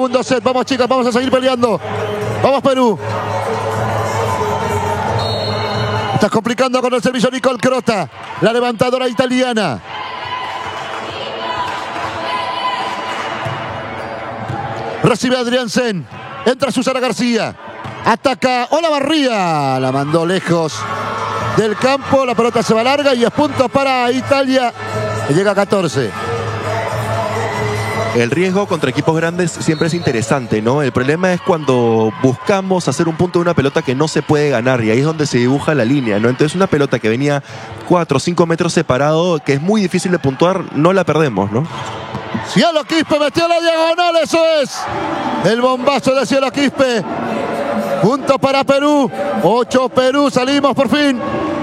segundo set. Vamos, chicas, vamos a seguir peleando. Vamos, Perú. Estás complicando con el servicio Nicole Crota, la levantadora italiana. Recibe Adriansen. Entra Susana García. Ataca Olavarría. La mandó lejos del campo. La pelota se va larga y es punto para Italia, que llega a 14. El riesgo contra equipos grandes siempre es interesante, ¿no? El problema es cuando buscamos hacer un punto de una pelota que no se puede ganar, y ahí es donde se dibuja la línea, ¿no? Entonces una pelota que venía 4 o 5 metros separado, que es muy difícil de puntuar, no la perdemos, ¿no? Cielo Quispe metió la diagonal, eso es. El bombazo de Cielo Quispe. Punto para Perú. 8 Perú, salimos por fin.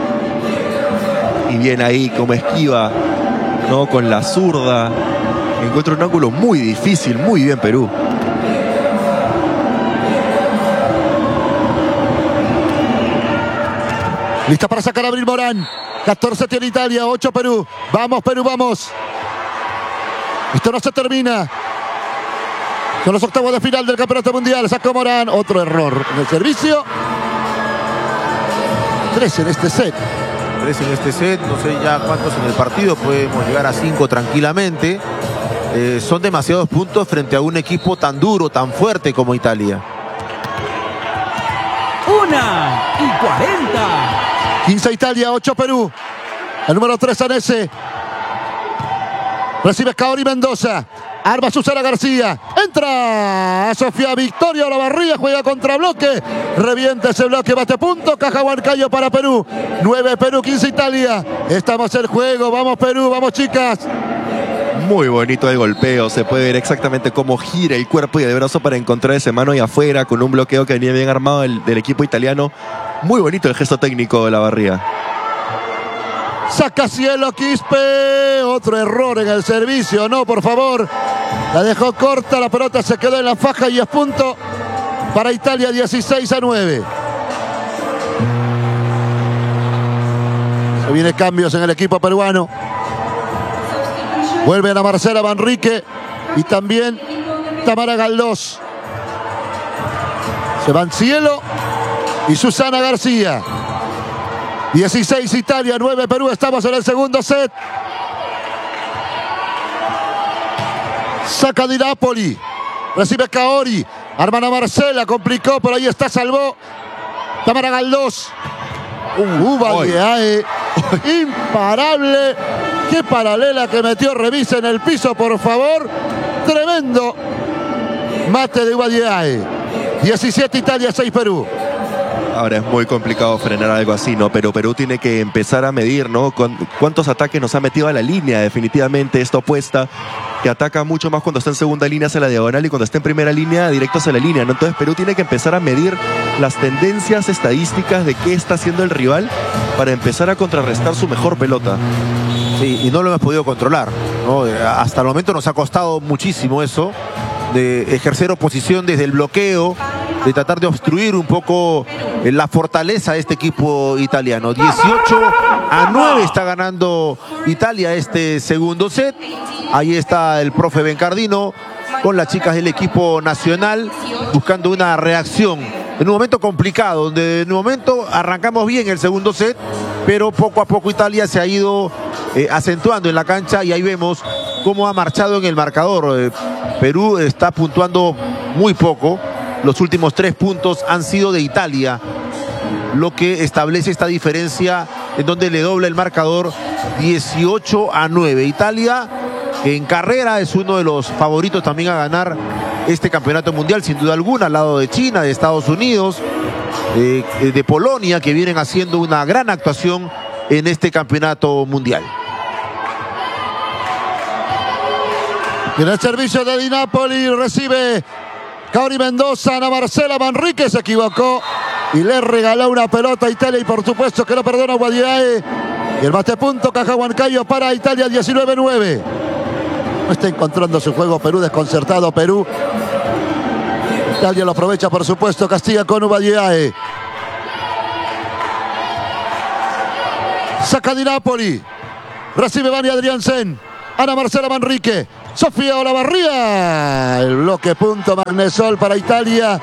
Y bien ahí como esquiva, ¿no? Con la zurda. Encuentra un ángulo muy difícil, muy bien Perú. Lista para sacar a Abril Morán. 14 tiene Italia, 8 Perú. Vamos Perú, vamos. Esto no se termina. Son los octavos de final del Campeonato Mundial. Sacó Morán, otro error en el servicio. 3 en este set. 3 en este set, no sé ya cuántos en el partido. Podemos llegar a 5 tranquilamente. Son demasiados puntos frente a un equipo tan duro, tan fuerte como Italia. 1:40. 15 Italia, 8 Perú. El número 3 Anese. Recibe Kaori Mendoza. Arma Susana García. Entra Sofía Victoria Olavarría. Juega contra bloque. Revienta ese bloque. Bate punto. Caja Huancayo para Perú. 9 Perú, 15 Italia. Estamos en juego. Vamos Perú. Vamos chicas. Muy bonito el golpeo, se puede ver exactamente cómo gira el cuerpo y el brazo para encontrar ese mano y afuera con un bloqueo que venía bien armado del equipo italiano. Muy bonito el gesto técnico de Olavarría. Saca Cielo Quispe. Otro error en el servicio. No, por favor. La dejó corta, la pelota se quedó en la faja y es punto para Italia, 16-9. Se vienen cambios en el equipo peruano. Vuelven a Marcela Manrique y también Tamara Galdós. Se van Cielo y Susana García. 16 Italia, 9 Perú. Estamos en el segundo set. Saca Di Napoli. Recibe Kaori. Arman a Marcela. Complicó, pero ahí está, salvó Tamara Galdós. Ubaldeae. Imparable. Qué paralela que metió. Revisa en el piso, por favor. Tremendo mate de Ubaldeae. 17 Italia, 6 Perú. Ahora es muy complicado frenar algo así, ¿no? Pero Perú tiene que empezar a medir, ¿no? ¿Cuántos ataques nos ha metido a la línea? Definitivamente esta opuesta, que ataca mucho más cuando está en segunda línea hacia la diagonal y cuando está en primera línea directo hacia la línea, ¿no? Entonces Perú tiene que empezar a medir las tendencias estadísticas de qué está haciendo el rival para empezar a contrarrestar su mejor pelota. Sí, y no lo hemos podido controlar, ¿no? Hasta el momento nos ha costado muchísimo eso, de ejercer oposición desde el bloqueo, de tratar de obstruir un poco la fortaleza de este equipo italiano. 18-9 está ganando Italia este segundo set. Ahí está el profe Bencardino con las chicas del equipo nacional buscando una reacción en un momento complicado, donde en un momento arrancamos bien el segundo set, pero poco a poco Italia se ha ido acentuando en la cancha y ahí vemos cómo ha marchado en el marcador. Perú está puntuando muy poco. Los últimos 3 puntos han sido de Italia, lo que establece esta diferencia en donde le dobla el marcador 18-9. Italia, que en carrera es uno de los favoritos también a ganar este campeonato mundial, sin duda alguna, al lado de China, de Estados Unidos, de Polonia, que vienen haciendo una gran actuación en este campeonato mundial. En el servicio de Di Napoli recibe Kaori Mendoza. Ana Marcela Manrique se equivocó y le regaló una pelota a Italia, y por supuesto que no perdona Guadiae. Y el bate punto Caja Huancayo para Italia, 19-9. No está encontrando su juego Perú, desconcertado Perú. Italia lo aprovecha, por supuesto, castiga con Ubaldeae. Saca Di Napoli. Recibe Vania Adriansen. Ana Marcela Manrique. Sofía Olavarría. El bloque punto Magnesol para Italia.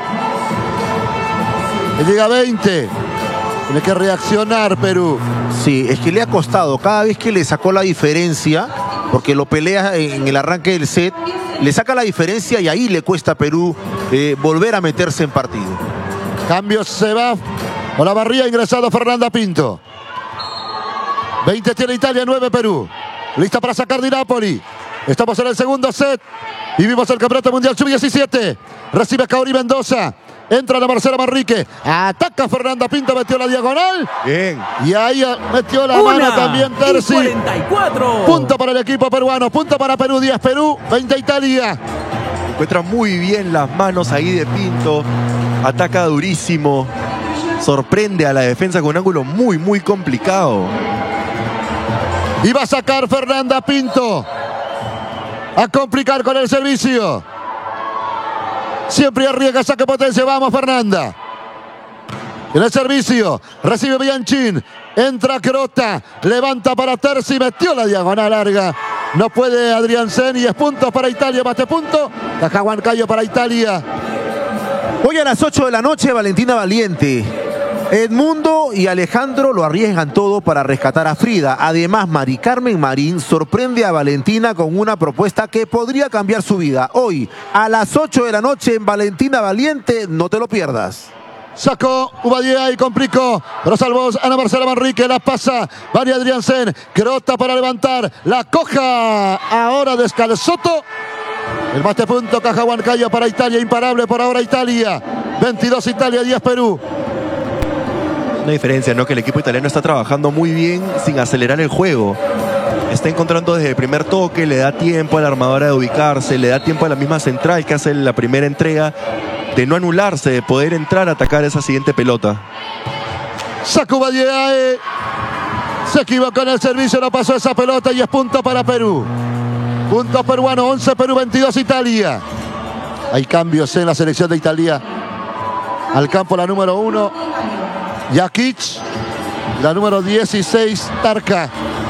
Que llega a 20. Tiene que reaccionar Perú. Sí, es que le ha costado. Cada vez que le sacó la diferencia, porque lo pelea en el arranque del set, le saca la diferencia y ahí le cuesta a Perú volver a meterse en partido. Cambio se va. Olavarría, ingresado Fernanda Pinto. 20 tiene Italia, 9 Perú. Lista para sacar de Napoli. Estamos en el segundo set. Vivimos el Campeonato Mundial Sub-17. Recibe Kaori Mendoza. Entra la Marcela Manrique. Ataca Fernanda Pinto. Metió la diagonal. Bien. Y ahí metió la mano también Terzi. 44. Punto para el equipo peruano. Punto para Perú. 10 Perú. 20 Italia. Encuentra muy bien las manos ahí de Pinto. Ataca durísimo. Sorprende a la defensa con un ángulo muy, muy complicado. Y va a sacar Fernanda Pinto. A complicar con el servicio. Siempre arriesga, saque potencia. Vamos, Fernanda. En el servicio. Recibe Bianchín. Entra Crota. Levanta para Terzi. Metió la diagonal larga. No puede Adrián Sen. Y es puntos para Italia. Bate punto. Cajahuancayo para Italia. Hoy a las 8 de la noche, Valentina Valiente. Edmundo y Alejandro lo arriesgan todo para rescatar a Frida. Además, Mari Carmen Marín sorprende a Valentina con una propuesta que podría cambiar su vida. Hoy, a las 8 de la noche en Valentina Valiente, no te lo pierdas. Sacó Ubadía y complicó, pero salvó Ana Marcela Manrique, la pasa María Adrián Sen, Crota para levantar, la coja ahora Descalzoto. El bate punto Cajahuancayo para Italia, imparable por ahora Italia. 22 Italia, 10 Perú. Una diferencia, ¿no? Que el equipo italiano está trabajando muy bien sin acelerar el juego. Está encontrando desde el primer toque, le da tiempo a la armadora de ubicarse, le da tiempo a la misma central que hace la primera entrega de no anularse, de poder entrar a atacar esa siguiente pelota. Sacó Ubadía, se equivocó en el servicio, no pasó esa pelota y es punto para Perú. Punto peruano, 11 Perú, 22 Italia. Hay cambios en la selección de Italia. Al campo la número 1, Jakic. La número 16, Tarca.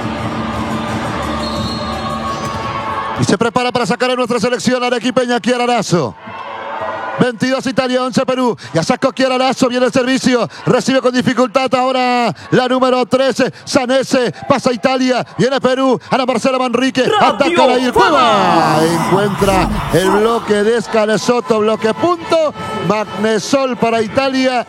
Y se prepara para sacar a nuestra selección arequipeña Kiara Lazo. 22 Italia, 11 Perú. Ya sacó Kiara Lazo, viene el servicio. Recibe con dificultad ahora la número 13, Sanese. Pasa Italia, viene Perú. Ana Marcela Manrique. Ataca la Ircueva. Encuentra el bloque de Descalzoto. Bloque punto. Magnesol para Italia.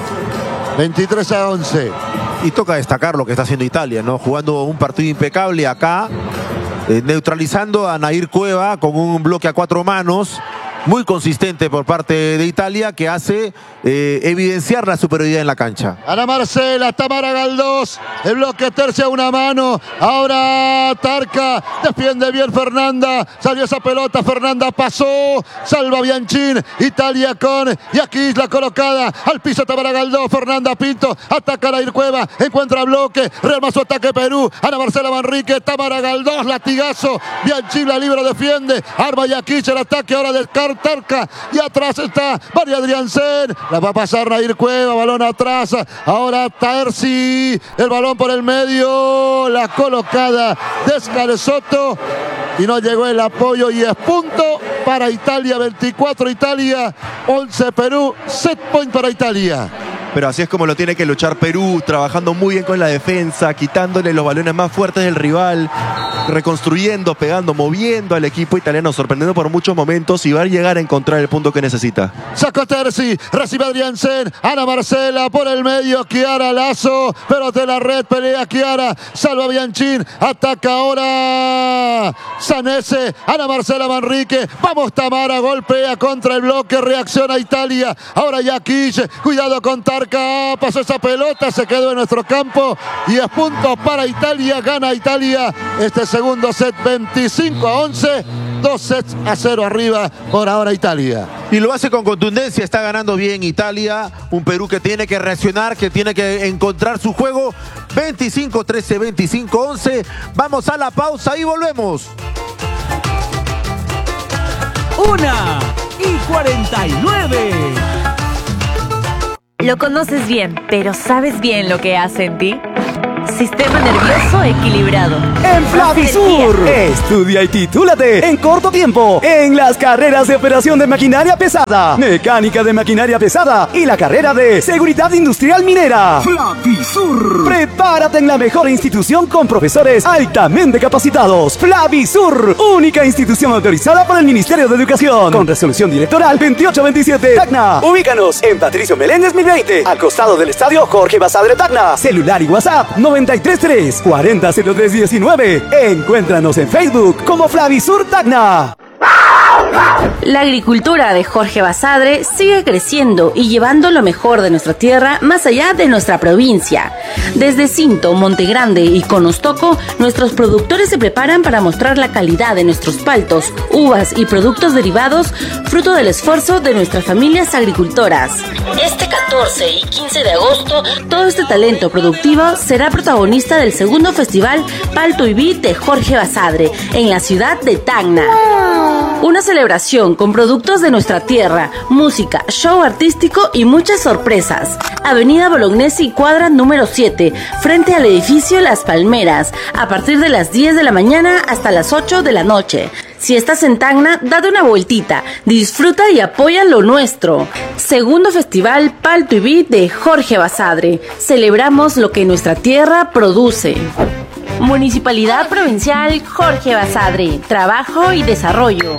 23-11. Y toca destacar lo que está haciendo Italia, ¿no? Jugando un partido impecable acá. Neutralizando a Nair Cueva con un bloque a 4 manos. Muy consistente por parte de Italia, que hace evidenciar la superioridad en la cancha. Ana Marcela, Tamara Galdós, el bloque Terzi a una mano. Ahora Tarca, defiende bien Fernanda. Salió esa pelota, Fernanda pasó. Salva Bianchín, Italia con Yaquis, la colocada. Al piso Tamara Galdós, Fernanda Pinto. Ataca a Ircueva, encuentra bloque. Rearma su ataque Perú. Ana Marcela Manrique, Tamara Galdós, latigazo. Bianchín la libra, defiende. Arma Yaquis, el ataque ahora del Tarca. Y atrás está María Adrián Sen. La va a pasar Nair Cueva, balón atrás. Ahora Terzi, el balón por el medio. La colocada Descalzoto. Y no llegó el apoyo y es punto para Italia. 24 Italia, 11 Perú. Set point para Italia. Pero así es como lo tiene que luchar Perú, trabajando muy bien con la defensa, quitándole los balones más fuertes del rival, reconstruyendo, pegando, moviendo al equipo italiano, sorprendiendo por muchos momentos y va a llegar a encontrar el punto que necesita. Sacó Terzi, recibe Adrián Sen, Ana Marcela por el medio, Kiara Lazo, pero de la red, pelea Kiara, salva Bianchín, ataca ahora Sanese, Ana Marcela Manrique, vamos Tamara, golpea contra el bloque, reacciona Italia, ahora Yaquiche, cuidado con Tarca. Pasó esa pelota, se quedó en nuestro campo y es punto para Italia. Gana Italia este segundo set 25-11. 2 sets a 0 arriba por ahora Italia. Y lo hace con contundencia, está ganando bien Italia. Un Perú que tiene que reaccionar, que tiene que encontrar su juego. 25-13, 25-11. Vamos a la pausa y volvemos. 1:49. Lo conoces bien, pero ¿sabes bien lo que hace en ti? Sistema nervioso equilibrado. En Flavisur, estudia y titúlate en corto tiempo en las carreras de operación de maquinaria pesada, mecánica de maquinaria pesada y la carrera de seguridad industrial minera. Flavisur. Prepárate en la mejor institución con profesores altamente capacitados. Flavisur, única institución autorizada por el Ministerio de Educación, con resolución directoral 2827. Tacna. Ubícanos en Patricio Meléndez 1020, al costado del estadio Jorge Basadre Tacna. Celular y WhatsApp 933 400319. Encuéntranos en Facebook como Flavisur Tacna. La agricultura de Jorge Basadre sigue creciendo y llevando lo mejor de nuestra tierra más allá de nuestra provincia. Desde Cinto, Monte Grande y Conostoco, nuestros productores se preparan para mostrar la calidad de nuestros paltos, uvas y productos derivados, fruto del esfuerzo de nuestras familias agricultoras. Este 14 y 15 de agosto, todo este talento productivo será protagonista del segundo festival Palto y Vid de Jorge Basadre en la ciudad de Tacna. Una celebración con productos de nuestra tierra, música, show artístico y muchas sorpresas. Avenida Bolognesi, cuadra número 7, frente al edificio Las Palmeras, a partir de las 10 de la mañana hasta las 8 de la noche. Si estás en Tacna, date una vueltita, disfruta y apoya lo nuestro. Segundo Festival Palto y Vid de Jorge Basadre. Celebramos lo que nuestra tierra produce. Municipalidad Provincial Jorge Basadre. Trabajo y desarrollo.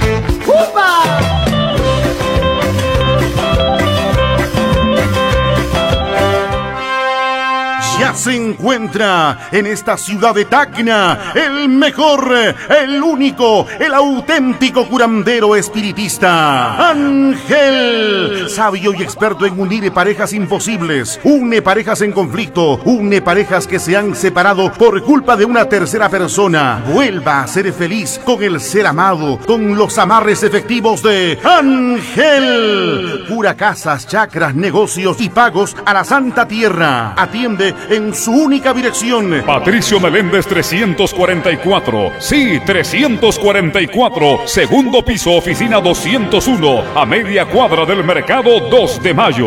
Ya se encuentra en esta ciudad de Tacna el mejor, el único, el auténtico curandero espiritista, Ángel, sabio y experto en unir parejas imposibles, une parejas en conflicto, une parejas que se han separado por culpa de una tercera persona. Vuelva a ser feliz con el ser amado, con los amarres efectivos de Ángel. Cura casas, chakras, negocios y pagos a la Santa Tierra. Atiende en su única dirección. Patricio Meléndez 344. Sí, 344. Segundo piso, oficina 201. A media cuadra del mercado 2 de mayo.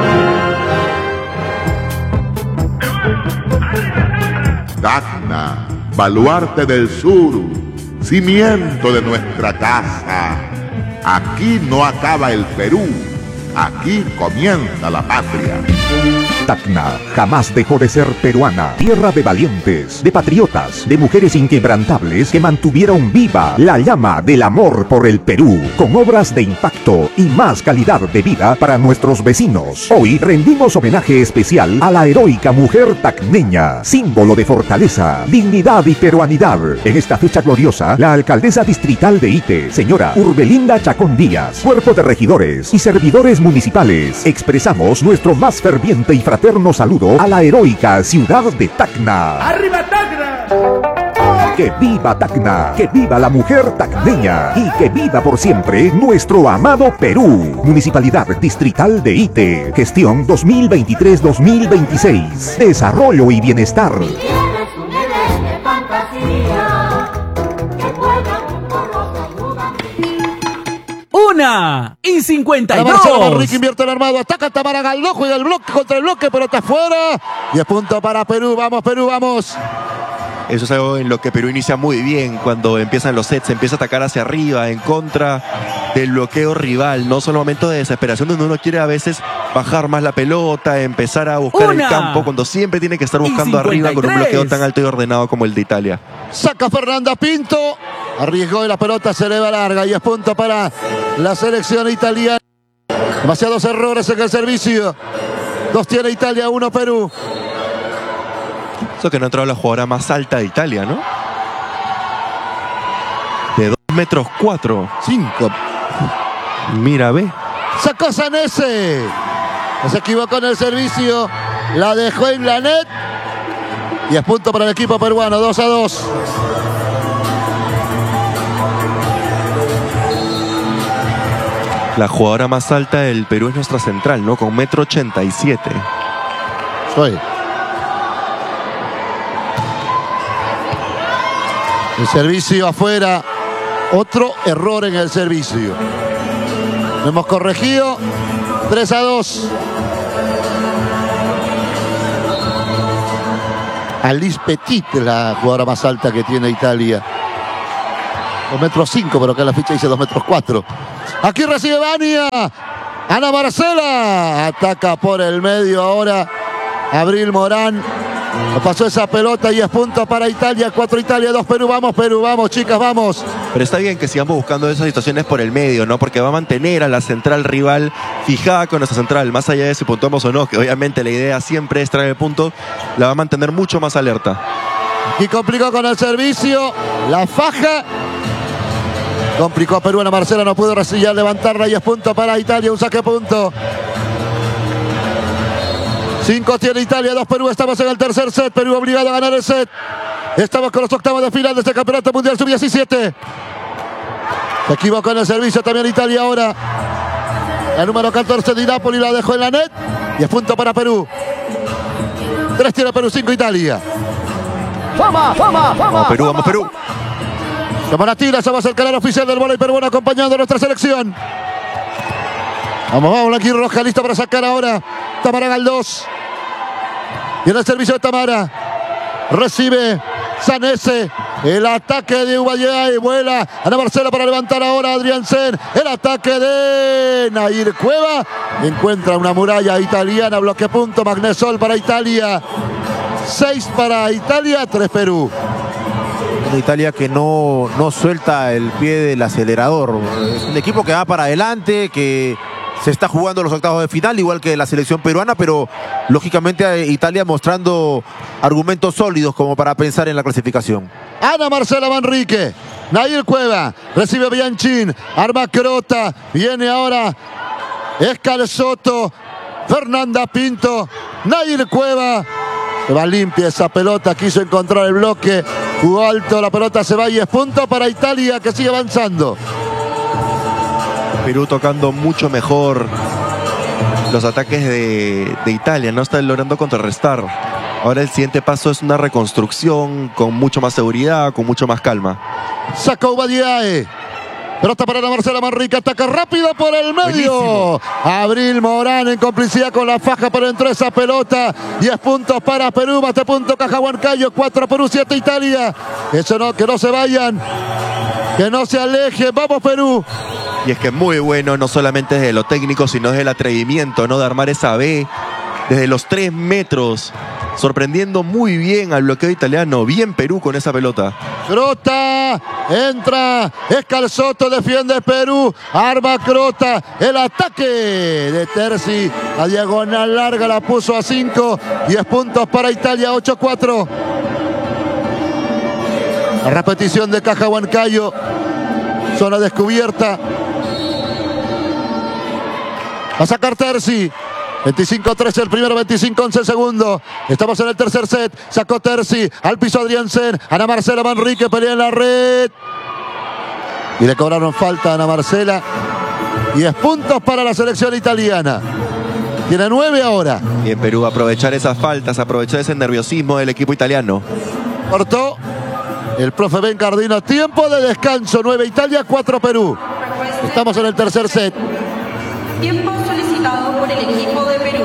Tacna, baluarte del sur, cimiento de nuestra casa. Aquí no acaba el Perú, aquí comienza la patria. Tacna jamás dejó de ser peruana, tierra de valientes, de patriotas, de mujeres inquebrantables que mantuvieron viva la llama del amor por el Perú, con obras de impacto y más calidad de vida para nuestros vecinos. Hoy rendimos homenaje especial a la heroica mujer tacneña, símbolo de fortaleza, dignidad y peruanidad. En esta fecha gloriosa, la alcaldesa distrital de Ite, señora Urbelinda Chacón Díaz, cuerpo de regidores y servidores municipales, expresamos nuestro más ferviente y fraterno saludo a la heroica ciudad de Tacna. ¡Arriba Tacna! ¡Que viva Tacna! ¡Que viva la mujer tacneña! ¡Y que viva por siempre nuestro amado Perú! Municipalidad Distrital de Ite. Gestión 2023-2026. Desarrollo y bienestar. 1:52. Marcelo Manrique invierte el armado, ataca Tamara Galdó, juega el bloque contra el bloque, pelota afuera. Y es punto para Perú, vamos Perú, vamos. Eso es algo en lo que Perú inicia muy bien cuando empiezan los sets, empieza a atacar hacia arriba, en contra del bloqueo rival, no solo momento de desesperación donde uno quiere a veces bajar más la pelota, empezar a buscar el campo, cuando siempre tiene que estar buscando arriba con un bloqueo tan alto y ordenado como el de Italia. Saca Fernanda Pinto, arriesgó y la pelota se eleva larga y es punto para la selección italiana. Demasiados errores en el servicio. 2 tiene Italia, 1 Perú. Eso que no ha entrado la jugadora más alta de Italia, ¿no? De 2 metros 4. 5. Mira, ve. Sacó Sanese. Se equivocó en el servicio. La dejó en la net. Y es punto para el equipo peruano. 2-2. La jugadora más alta del Perú es nuestra central, ¿no? Con 1,87 m. Soy. El servicio afuera. Otro error en el servicio. Lo hemos corregido. 3-2. Alice Petit, la jugadora más alta que tiene Italia. 2,5 metros, pero acá en la ficha dice 2,4 metros. Aquí recibe Vania. Ana Marcela. Ataca por el medio ahora Abril Morán. Pasó esa pelota y es punto para Italia. 4 Italia, 2 Perú. Vamos, chicas, vamos. Pero está bien que sigamos buscando esas situaciones por el medio, ¿no? Porque va a mantener a la central rival fijada con nuestra central. Más allá de si puntuamos o no, que obviamente la idea siempre es traer el punto, la va a mantener mucho más alerta. Y complicó con el servicio. La faja. Complicó a Perú. Ana Marcela no pudo recibir, levantarla y es punto para Italia. Un saque punto. 5 tiene Italia, 2 Perú. Estamos en el tercer set. Perú obligado a ganar el set. Estamos con los octavos de final de este Campeonato Mundial Sub-17. Se equivocó en el servicio también Italia ahora. El número 14 de Napoli la dejó en la net. Y es punto para Perú. 3 tiene Perú, 5 Italia. Vamos Perú, vamos Perú. Somos las Tigres, somos el canal oficial del vóley peruano acompañando a nuestra selección. Vamos, aquí Roja, listo para sacar ahora. Tamara Galdós. Y en el servicio de Tamara. Recibe Sanese. El ataque de Ubayeá y vuela Ana Marcela para levantar ahora a Adrián Sen. El ataque de Nair Cueva. Encuentra una muralla italiana. Bloque punto. Magnesol para Italia. 6 para Italia, 3 Perú. Una Italia que no suelta el pie del acelerador. Es un equipo que va para adelante, que se está jugando los octavos de final, igual que la selección peruana, pero lógicamente Italia mostrando argumentos sólidos como para pensar en la clasificación. Ana Marcela Manrique, Nair Cueva, recibe Bianchín, arma Crota, viene ahora Escal Soto, Fernanda Pinto, Nair Cueva. Se va limpia esa pelota, quiso encontrar el bloque, jugó alto, la pelota se va y es punto para Italia que sigue avanzando. Perú tocando mucho mejor los ataques de Italia, no está logrando contrarrestar. Ahora el siguiente paso es una reconstrucción con mucho más seguridad, con mucho más calma. Sacó Ubadiae. Pelota para Ana Marcela Manrique, ataca rápido por el medio. Buenísimo. Abril Morán en complicidad con la faja, pero entró esa pelota. 10 puntos para Perú, más de punto Caja Huancayo, 4 Perú, 7 Italia. Eso no, que no se vayan, que no se alejen. Vamos Perú. Y es que es muy bueno, no solamente desde lo técnico, sino desde el atrevimiento, ¿no? De armar esa B desde los 3 metros. Sorprendiendo muy bien al bloqueo italiano. Bien Perú con esa pelota. Crota, entra, Escal Soto, defiende Perú, arma Crota, el ataque de Terzi, la diagonal larga la puso a 5, 10 puntos para Italia, 8-4. La repetición de Caja Huancayo, zona descubierta. Va a sacar Terzi. 25-13 el primero, 25-11 el segundo. Estamos en el tercer set. Sacó Terzi. Al piso Adrián Sen. Ana Marcela Manrique pelea en la red. Y le cobraron falta a Ana Marcela. 10 puntos para la selección italiana. Tiene 9 ahora. Y en Perú aprovechar esas faltas, aprovechar ese nerviosismo del equipo italiano. Cortó el profe Ben Cardino. Tiempo de descanso. 9 Italia, 4 Perú. Estamos en el tercer set. Tiempo solicitado por el equipo de Perú.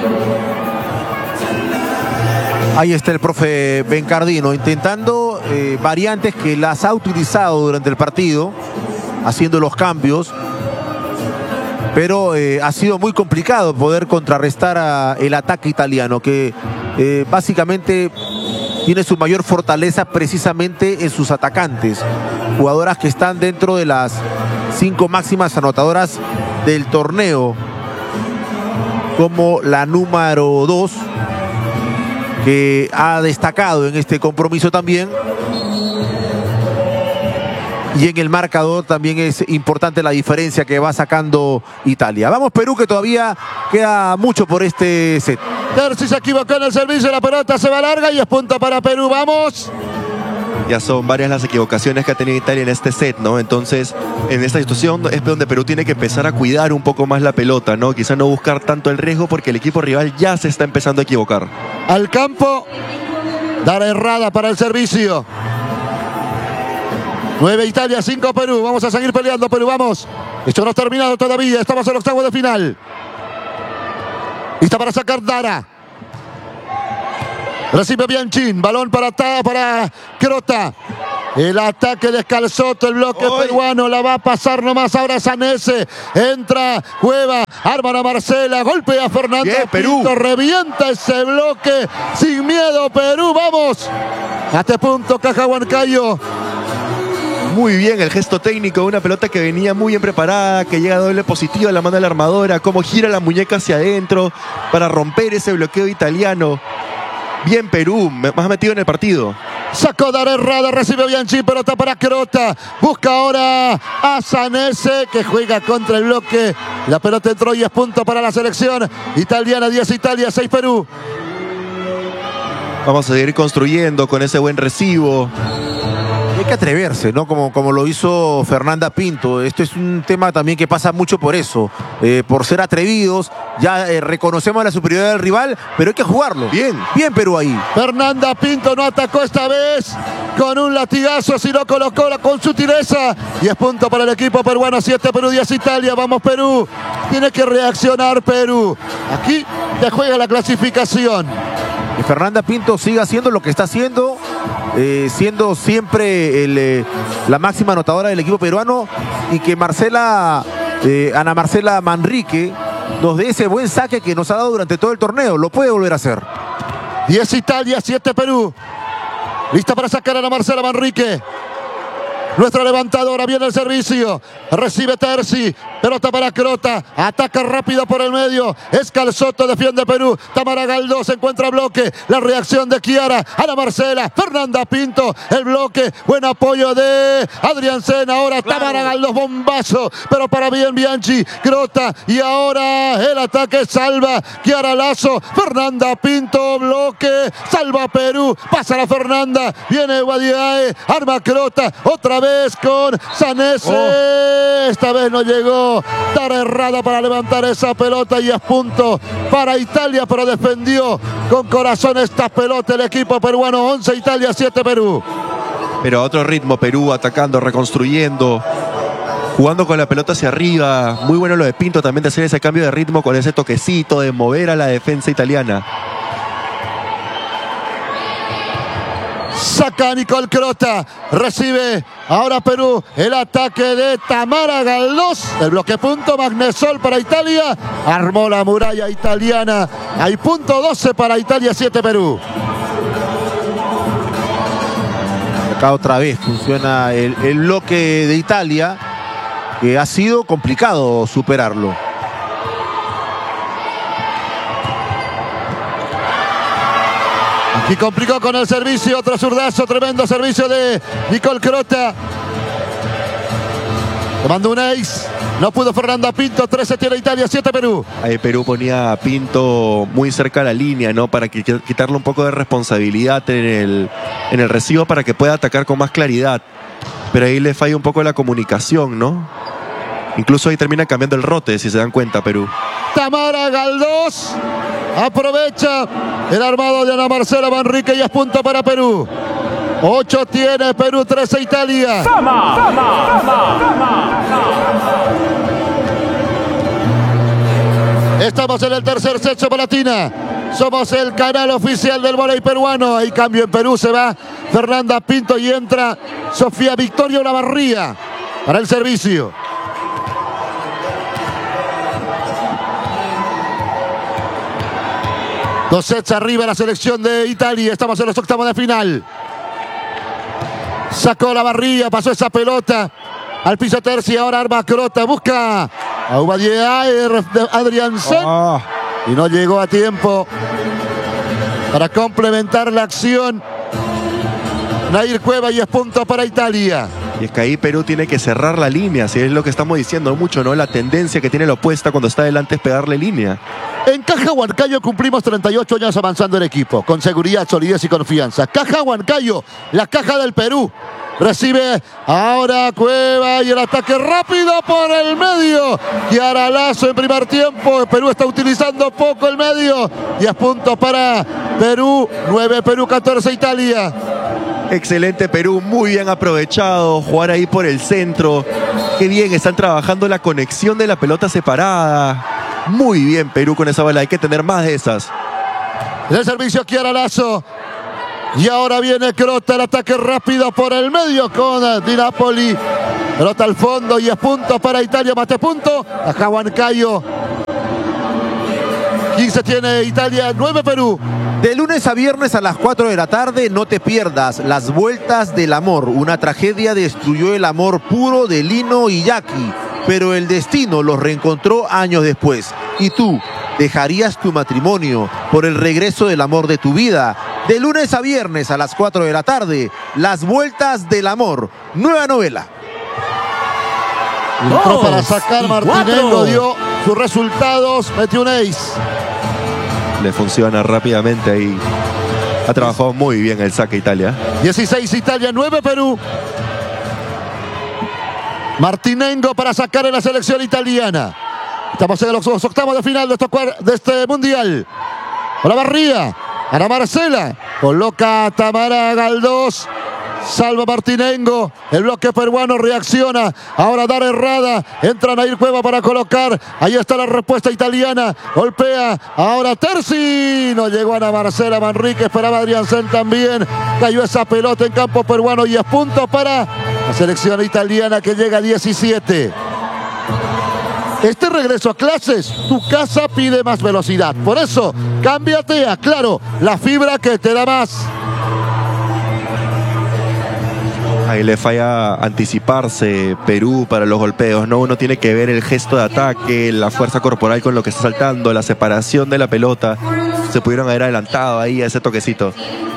Ahí está el profe Ben Cardino intentando variantes que las ha utilizado durante el partido, haciendo los cambios, pero ha sido muy complicado poder contrarrestar el ataque italiano, que básicamente tiene su mayor fortaleza precisamente en sus atacantes, jugadoras que están dentro de las 5 máximas anotadoras del torneo, como la número 2, que ha destacado en este compromiso también. Y en el marcador también es importante la diferencia que va sacando Italia. Vamos Perú, que todavía queda mucho por este set. Terzi se equivocó en el servicio, la pelota se va larga y es punto para Perú. ¡Vamos! Ya son varias las equivocaciones que ha tenido Italia en este set, ¿no? Entonces, en esta situación es donde Perú tiene que empezar a cuidar un poco más la pelota, ¿no? Quizá no buscar tanto el riesgo porque el equipo rival ya se está empezando a equivocar. Al campo, dar errada para el servicio. 9 Italia, 5 Perú. Vamos a seguir peleando, Perú, vamos. Esto no ha terminado todavía, estamos en el octavo de final. Lista para sacar Dara. Recibe Bianchin, balón para Crota. El ataque de Scalzotto, el bloque peruano, la va a pasar nomás ahora Sanese. Entra Cueva, arma a Marcela, golpea a Fernando Bien, Perú. Pinto, revienta ese bloque. Sin miedo, Perú, vamos. A este punto, Caja Huancayo. Muy bien el gesto técnico de una pelota que venía muy bien preparada, que llega a doble positivo a la mano de la armadora, cómo gira la muñeca hacia adentro para romper ese bloqueo italiano. Bien Perú, más metido en el partido. Sacó dar errada, recibe Bianchi, pelota para Crota. Busca ahora a Sanese, que juega contra el bloque. La pelota entró y es punto para la selección italiana. 10 Italia, 6 Perú. Vamos a seguir construyendo con ese buen recibo. Hay que atreverse, ¿no? Como lo hizo Fernanda Pinto. Esto es un tema también que pasa mucho por eso. Por ser atrevidos. Ya reconocemos la superioridad del rival, pero hay que jugarlo. Bien. Bien Perú ahí. Fernanda Pinto no atacó esta vez con un latigazo, sino colocó con sutileza. Y es punto para el equipo peruano. 7 Perú, 10 Italia. Vamos Perú. Tiene que reaccionar Perú. Aquí te juega la clasificación. Que Fernanda Pinto siga haciendo lo que está haciendo. Siendo siempre la máxima anotadora del equipo peruano, y que Ana Marcela Manrique nos dé ese buen saque que nos ha dado durante todo el torneo. Lo puede volver a hacer. 10 Italia, 7 Perú. Lista para sacar a Ana Marcela Manrique. Nuestra levantadora, viene el servicio. Recibe Terzi. Pelota para Crota. Ataca rápido por el medio. Scalzotto, defiende Perú. Tamara Galdós encuentra bloque. La reacción de Chiara. Ana Marcela. Fernanda Pinto. El bloque. Buen apoyo de Adrián Sena. Ahora Tamara Galdós. Bombazo. Pero para bien Bianchi. Crota. Y ahora el ataque salva. Chiara Lazo. Fernanda Pinto. Bloque. Salva Perú. Pasa la Fernanda. Viene Guadiae. Arma Crota. Otra vez con Sanese. Esta vez no llegó. Tara errada para levantar esa pelota y es punto para Italia, pero defendió con corazón esta pelota el equipo peruano. 11 Italia, 7 Perú. Pero a otro ritmo Perú, atacando, reconstruyendo, jugando con la pelota hacia arriba. Muy bueno lo de Pinto también, de hacer ese cambio de ritmo con ese toquecito, de mover a la defensa italiana. Saca Nicole Crota, recibe ahora Perú el ataque de Tamara Galdós. El bloque punto, Magnesol para Italia. Armó la muralla italiana. Hay punto 12 para Italia, 7 Perú. Acá otra vez funciona el bloque de Italia, que ha sido complicado superarlo. Y complicó con el servicio, otro zurdazo, tremendo servicio de Nicole Crota. Tomando un ace, no pudo Fernanda Pinto. 13 tiene Italia, 7 Perú. Ahí Perú ponía a Pinto muy cerca a la línea, ¿no? Para quitarle un poco de responsabilidad en el recibo, para que pueda atacar con más claridad. Pero ahí le falla un poco la comunicación, ¿no? Incluso ahí termina cambiando el rote, si se dan cuenta, Perú. Tamara Galdós aprovecha el armado de Ana Marcela Manrique y es punto para Perú. 8 tiene Perú, 13 Italia. Estamos en el tercer set, Chocolatina. Somos el canal oficial del vóley peruano. Hay cambio en Perú, se va Fernanda Pinto y entra Sofía Victoria Olavarría para el servicio. Dos sets arriba la selección de Italia. Estamos en los octavos de final. Sacó la barrilla, pasó esa pelota al piso Terzi. Ahora arma Crota, busca a Ubadiae, Adrián Sen. Y no llegó a tiempo para complementar la acción. Nair Cueva, y es punto para Italia. Y es que ahí Perú tiene que cerrar la línea, si es lo que estamos diciendo mucho, ¿no? La tendencia que tiene la opuesta cuando está adelante es pegarle línea. En Caja Huancayo cumplimos 38 años avanzando en equipo, con seguridad, solidez y confianza. Caja Huancayo, la caja del Perú. Recibe ahora Cueva y el ataque rápido por el medio. Chiara Lazo en primer tiempo. Perú está utilizando poco el medio. Y es punto para Perú. 9 Perú, 14 Italia. Excelente Perú, muy bien aprovechado. Jugar ahí por el centro. Qué bien, están trabajando la conexión de la pelota separada. Muy bien Perú con esa bola, hay que tener más de esas. De servicio Chiara Lasso. Y ahora viene Crota, el ataque rápido por el medio con Di Napoli. Pelota al fondo y es punto para Italia, mate punto. Acá Huancayo. 15 tiene Italia, 9 Perú. De lunes a viernes a las 4 de la tarde, no te pierdas Las Vueltas del Amor. Una tragedia destruyó el amor puro de Lino y Jackie, pero el destino los reencontró años después. ¿Y tú, dejarías tu matrimonio por el regreso del amor de tu vida? De lunes a viernes a las 4 de la tarde, Las Vueltas del Amor. Nueva novela. Entró para sacar Martinengo, dio sus resultados, metió un ace. Le funciona rápidamente ahí. Ha trabajado muy bien el saque Italia. 16 Italia, 9 Perú. Martinengo para sacar en la selección italiana. Estamos en los octavos de final de este mundial. Olavarría, Ana Marcela, coloca a Tamara Galdós. Salva Martinengo, el bloque peruano reacciona, ahora Dara Herrada, entra Nair Cueva para colocar, ahí está la respuesta italiana, golpea, ahora Terzi, no llegó Ana Marcela Manrique, esperaba Adrián Sen también, cayó esa pelota en campo peruano y es punto para la selección italiana que llega a 17. Este regreso a clases, tu casa pide más velocidad, por eso, cámbiate a Claro, la fibra que te da más. Ahí le falla anticiparse Perú para los golpeos, ¿no? Uno tiene que ver el gesto de ataque, la fuerza corporal con lo que está saltando, la separación de la pelota. Se pudieron haber adelantado ahí a ese toquecito.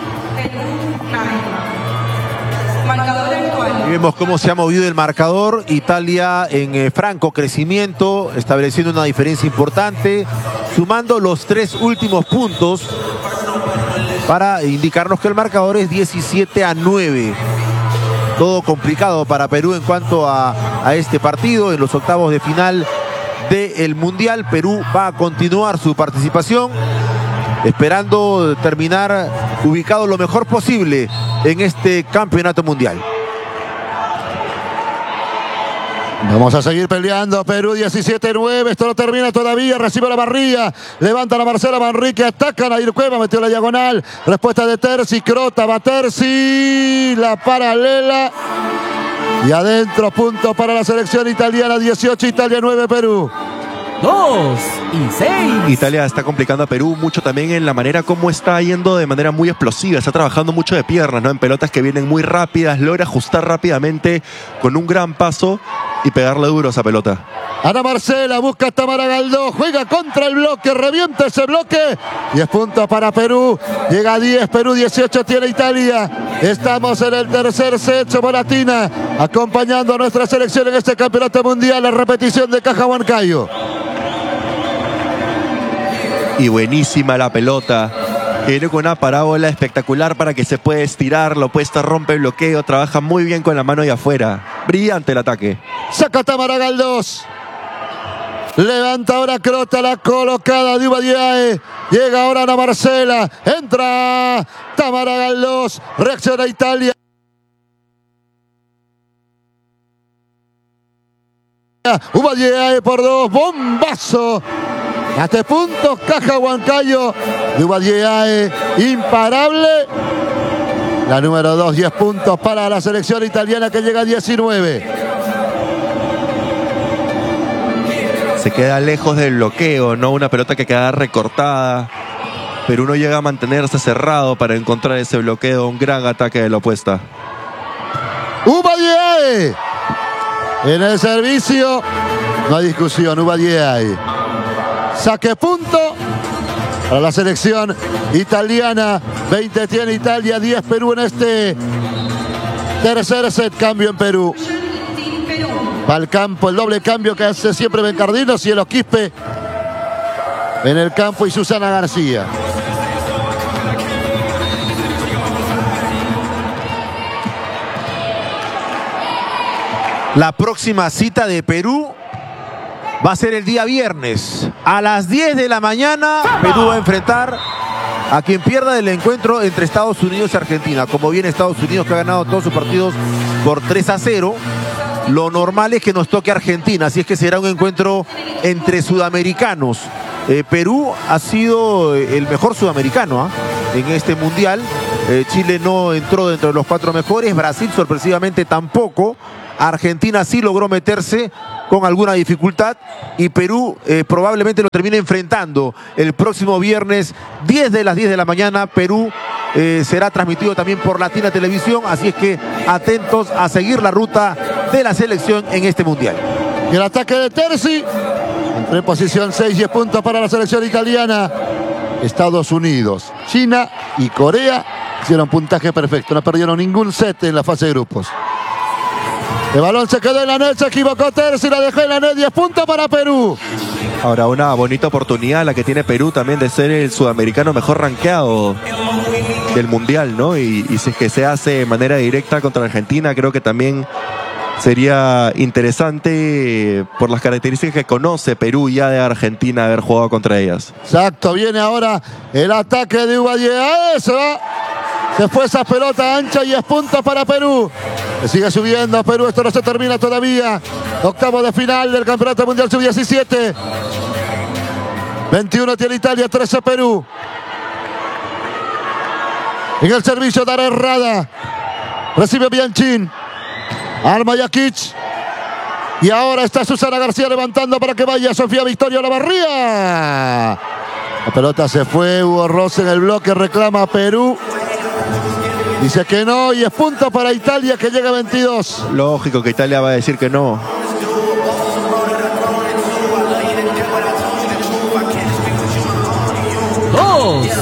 Y vemos cómo se ha movido el marcador. Italia en franco crecimiento, estableciendo una diferencia importante, sumando los 3 últimos puntos para indicarnos que el marcador es 17-9. Todo complicado para Perú en cuanto a este partido en los octavos de final del Mundial. Perú va a continuar su participación, esperando terminar ubicado lo mejor posible en este campeonato mundial. Vamos a seguir peleando. Perú 17-9. Esto no termina todavía. Recibe la barría. Levantan a Marcela Manrique. Atacan a Nair Cueva. Metió la diagonal. Respuesta de Terzi. Crota. Va Terzi. La paralela. Y adentro. Punto para la selección italiana. 18 Italia, 9 Perú. 2 y 6. Italia está complicando a Perú mucho también en la manera como está yendo de manera muy explosiva. Está trabajando mucho de piernas, ¿no? En pelotas que vienen muy rápidas. Logra ajustar rápidamente con un gran paso y pegarle duro a esa pelota. Ana Marcela busca a Tamara Galdós, juega contra el bloque, revienta ese bloque y es punto para Perú. Llega a 10, Perú 18 tiene Italia. Estamos en el tercer set, Chomolatina, acompañando a nuestra selección en este campeonato mundial. La repetición de Caja Huancayo. Y buenísima la pelota. Viene con una parábola espectacular para que se pueda estirar. La opuesta rompe el bloqueo. Trabaja muy bien con la mano de afuera. Brillante el ataque. Saca Tamara Galdós. Levanta ahora Crota, la colocada de Ubadiae. Llega ahora Ana Marcela. Entra Tamara Galdós. Reacciona Italia. Ubadiae por 2. Bombazo. Hasta puntos, Caja Huancayo de Ubadiae, imparable. La número 2, 10 puntos para la selección italiana que llega a 19. Se queda lejos del bloqueo, ¿no? Una pelota que queda recortada. Pero uno llega a mantenerse cerrado para encontrar ese bloqueo. Un gran ataque de la opuesta. Ubadiae en el servicio. No hay discusión, Ubadiae. Saque punto para la selección italiana. 20 tiene Italia, 10 Perú en este tercer set. Cambio en Perú. Va al campo, el doble cambio que hace siempre Bencardino, Cielo Quispe en el campo y Susana García. La próxima cita de Perú va a ser el día viernes. A las 10 de la mañana, Perú va a enfrentar a quien pierda el encuentro entre Estados Unidos y Argentina. Como viene Estados Unidos, que ha ganado todos sus partidos por 3-0. Lo normal es que nos toque Argentina, así es que será un encuentro entre sudamericanos. Perú ha sido el mejor sudamericano en este mundial. Chile no entró dentro de los 4 mejores, Brasil sorpresivamente tampoco. Argentina sí logró meterse con alguna dificultad y Perú probablemente lo termine enfrentando el próximo viernes 10 de las 10 de la mañana. Perú será transmitido también por Latina Televisión, así es que atentos a seguir la ruta de la selección en este mundial. Y el ataque de Terzi, en posición 6, 10 puntos para la selección italiana. Estados Unidos, China y Corea hicieron puntaje perfecto, no perdieron ningún set en la fase de grupos. El balón se quedó en la net, se equivocó Terzi, la dejó en la net, 10 puntos para Perú. Ahora una bonita oportunidad la que tiene Perú también de ser el sudamericano mejor rankeado del mundial, ¿no? Y si es que se hace de manera directa contra Argentina, creo que también sería interesante por las características que conoce Perú ya de Argentina haber jugado contra ellas. Exacto, viene ahora el ataque de Ubadier. Se va. Se fue esa pelota ancha y es punto para Perú. Que sigue subiendo Perú, esto no se termina todavía. Octavo de final del Campeonato Mundial Sub-17. 21 tiene Italia, 13 Perú. En el servicio Dara Herrada. Recibe Bianchín. Arma Jakic. Y ahora está Susana García levantando para que vaya Sofía Victoria Olavarría. La pelota se fue, hubo roce en el bloque, reclama Perú. Dice que no y es punto para Italia que llega a 22. Lógico que Italia va a decir que no. ¡2 y 10!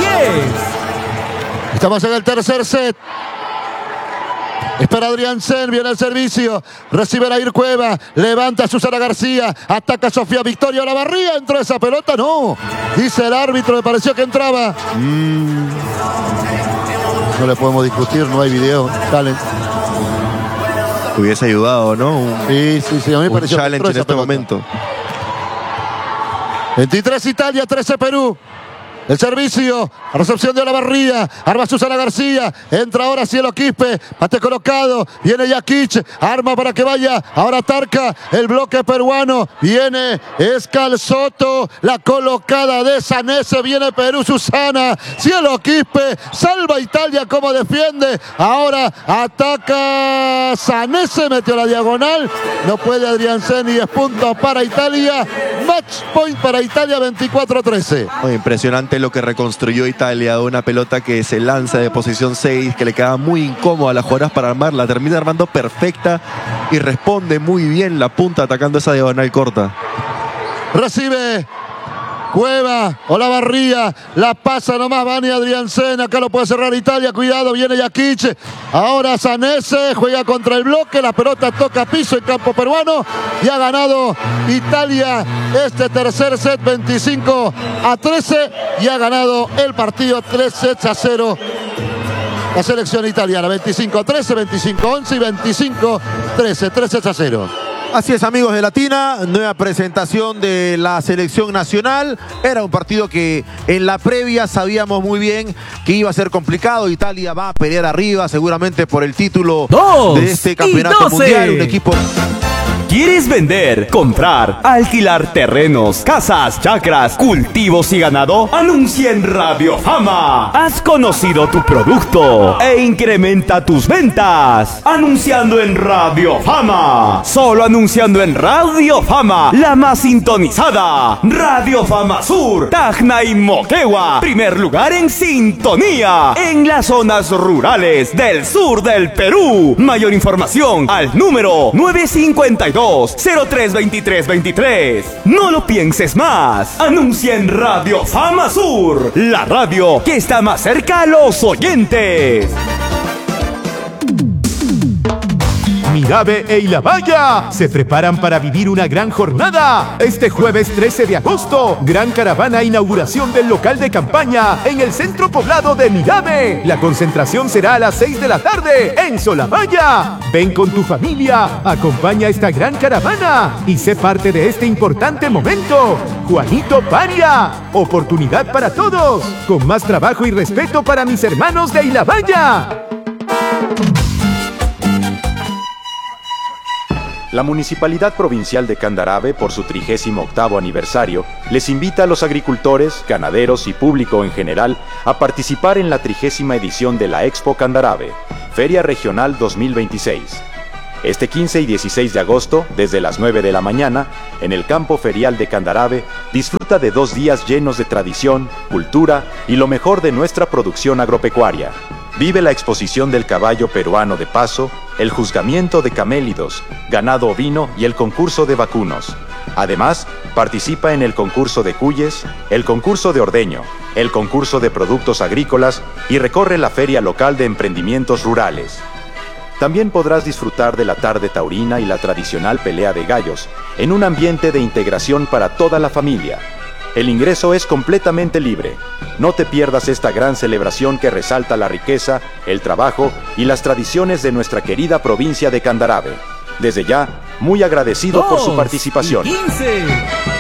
Estamos en el tercer set. Espera Adrián Sen, viene el servicio. Recibe Nair Cueva. Levanta Susana García. Ataca Sofía Victoria Olavarría. ¿Entró esa pelota? No. Dice el árbitro, me pareció que entraba. No le podemos discutir, no hay video. Challenge. Hubiese ayudado, ¿no? Sí, a mí me pareció challenge que en este momento. 23 Italia, 13 Perú. El servicio, a recepción de Olavarría, arma Susana García, entra ahora Cielo Quispe, bate colocado, viene Jakic, arma para que vaya, ahora Tarca, el bloque peruano, viene Escalzoto, la colocada de Sanese, viene Perú, Susana, Cielo Quispe, salva Italia como defiende, ahora ataca Sanese, metió la diagonal, no puede Adrián Sen y 10 puntos para Italia, match point para Italia, 24-13. Oh, impresionante lo que reconstruyó Italia, una pelota que se lanza de posición 6, que le queda muy incómoda a las jugadoras para armarla, termina armando perfecta y responde muy bien la punta atacando esa diagonal corta. Recibe Cueva, Olavarría, la pasa nomás Vani Adrián Sen, acá lo puede cerrar Italia, cuidado, viene Jakic, ahora Sanese, juega contra el bloque, la pelota toca piso en campo peruano y ha ganado Italia este tercer set 25-13 y ha ganado el partido 3-0 la selección italiana, 25-13, 25-11 y 25-13, 3-0. Así es, amigos de Latina, nueva presentación de la selección nacional. Era un partido que en la previa sabíamos muy bien que iba a ser complicado. Italia va a pelear arriba seguramente por el título de este campeonato mundial. Un equipo... ¿Quieres vender, comprar, alquilar terrenos, casas, chacras, cultivos y ganado? Anuncia en Radio Fama. Has conocido tu producto e incrementa tus ventas. Anunciando en Radio Fama. Solo anunciando en Radio Fama, la más sintonizada. Radio Fama Sur, Tacna y Moquegua. Primer lugar en sintonía en las zonas rurales del sur del Perú. Mayor información al número 952-032323. No lo pienses más. Anuncia en Radio Fama Sur, la radio que está más cerca a los oyentes. Mirabe e Ilabaya se preparan para vivir una gran jornada. Este jueves 13 de agosto, gran caravana inauguración del local de campaña en el centro poblado de Mirabe. La concentración será a las 6 de la tarde en Solabaya. Ven con tu familia, acompaña esta gran caravana y sé parte de este importante momento. Juanito Paria, oportunidad para todos, con más trabajo y respeto para mis hermanos de Ilabaya. La Municipalidad Provincial de Candarave, por su 38º aniversario, les invita a los agricultores, ganaderos y público en general a participar en la 30ª edición de la Expo Candarave, Feria Regional 2026. Este 15 y 16 de agosto, desde las 9 de la mañana, en el campo ferial de Candarave, disfruta de 2 días llenos de tradición, cultura y lo mejor de nuestra producción agropecuaria. Vive la exposición del caballo peruano de paso, el juzgamiento de camélidos, ganado ovino y el concurso de vacunos. Además, participa en el concurso de cuyes, el concurso de ordeño, el concurso de productos agrícolas y recorre la feria local de emprendimientos rurales. También podrás disfrutar de la tarde taurina y la tradicional pelea de gallos, en un ambiente de integración para toda la familia. El ingreso es completamente libre. No te pierdas esta gran celebración que resalta la riqueza, el trabajo y las tradiciones de nuestra querida provincia de Candarave. Desde ya, muy agradecido por su participación. 15.